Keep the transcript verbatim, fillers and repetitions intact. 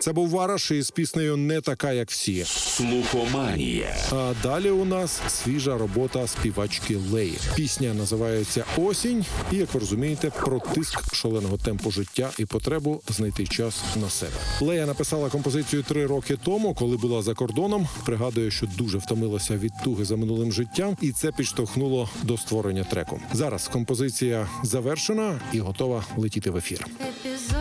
Це був Вараш із піснею «Не така, як всі». Слухоманія. А далі у нас свіжа робота співачки Леї. Пісня називається «Осінь» і, як ви розумієте, про тиск шаленого темпу життя і потребу знайти час на себе. Лея написала композицію три роки тому, коли була за кордоном. Пригадує, що дуже втомилася від туги за минулим життям, і це підштовхнуло до створення треку. Зараз композиція завершена і готова летіти в ефір.